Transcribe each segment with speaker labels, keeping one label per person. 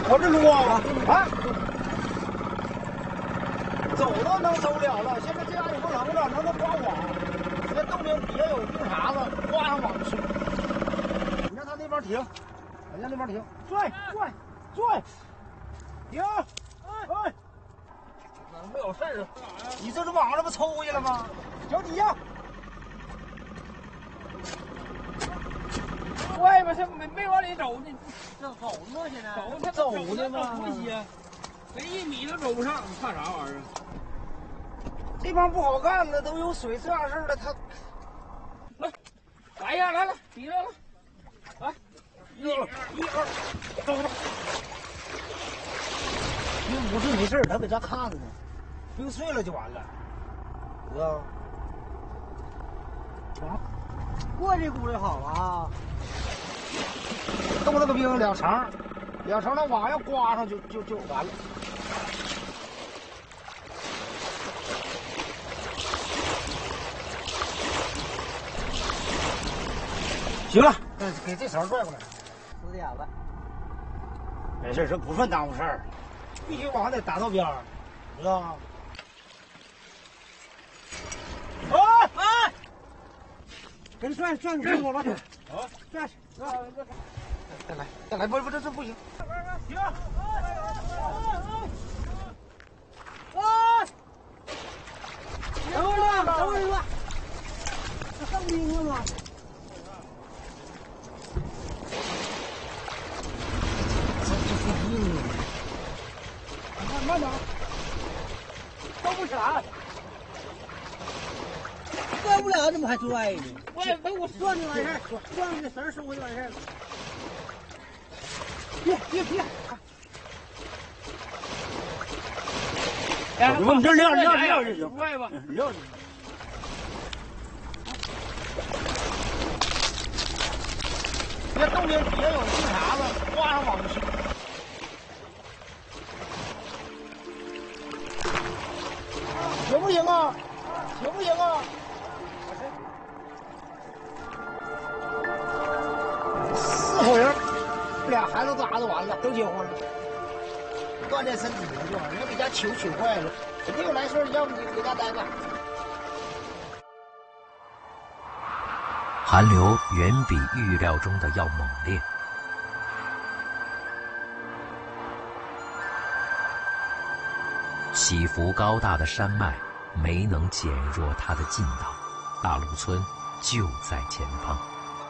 Speaker 1: 我这路啊，走都能走了了。现在这样也不冷了，能刮网。这洞里底下有冰碴子，刮上网去。你让他那边停，我让那边停，拽，停，哎，没有事儿啊？你这网这不抽过去了吗？脚底下。
Speaker 2: 外边是没往里走呢，
Speaker 1: 这走呢现在？
Speaker 2: 走呢吗？不行，这1米都走不上，你怕啥玩意儿？
Speaker 1: 地方不好干的，都有水这样式的，他
Speaker 2: 来呀，来了，起来了，来，1、2，走吧。
Speaker 1: 冰不是没事，他搁家看着呢，冰碎了就完了，知道？啊，过这股就好了啊。冻那个冰2层，那网要刮上就完了。行了，给这绳拽过来。4点了，没事，这不算耽误事儿，必须网得打到边儿，知道吗？哎，给你转你屁股吧。好，转。再来，不，这不行。行。等会儿了，这上冰了吗？慢点，收不起来，拽不了，怎么还拽呢？我转就完事儿，转这绳收回就完事儿了。别！你们这撂就行，
Speaker 2: 快吧，
Speaker 1: 撂就行。这洞里底下有冰碴子，刮上网去。行不行啊？4口人，2孩子咋就完了，都结婚了，锻炼身体了就完了。你给家取坏了，肯定有来事，要不你搁家待着。
Speaker 3: 寒流远比预料中的要猛烈。起伏高大的山脉没能减弱它的劲道，大路村就在前方。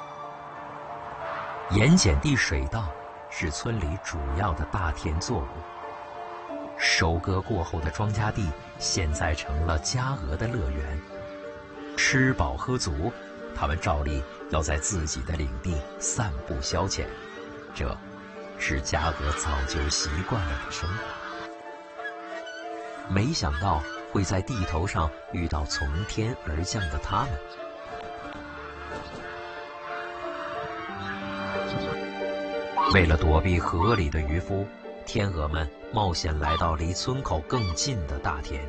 Speaker 3: 盐碱地水稻是村里主要的大田作物，收割过后的庄稼地现在成了家鹅的乐园。吃饱喝足，他们照例要在自己的领地散步消遣，这是家鹅早就习惯了的生活。没想到会在地头上遇到从天而降的他们。为了躲避河里的渔夫，天鹅们冒险来到离村口更近的大田。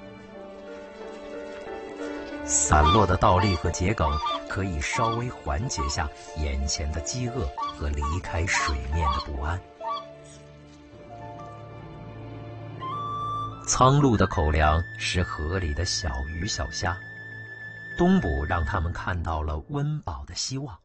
Speaker 3: 散落的稻粒和桔梗可以稍微缓解下眼前的饥饿和离开水面的不安。苍鹭的口粮是河里的小鱼小虾，东捕让他们看到了温饱的希望。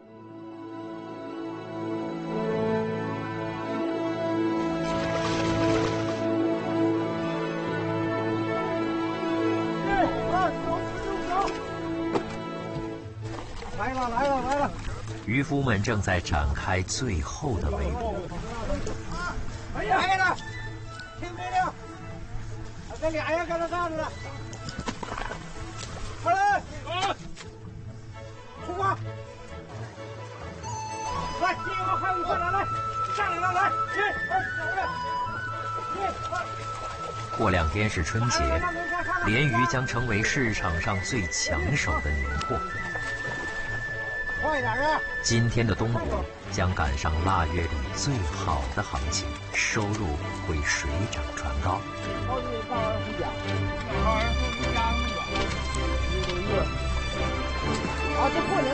Speaker 1: 来了！
Speaker 3: 渔夫们正在展开最后的围捕。
Speaker 1: 来了！听命令！这俩人搁那站着呢。快来！出发！来，第一个还有一个来，上来了，来，1、2、3。
Speaker 3: 过2天是春节，鲢鱼将成为市场上最抢手的年货。
Speaker 1: 快点啊！
Speaker 3: 今天的东捕将赶上腊月里最好的行情，收入会水涨船高。
Speaker 1: 到底大玩回家，大玩回家1个月。啊，这过年。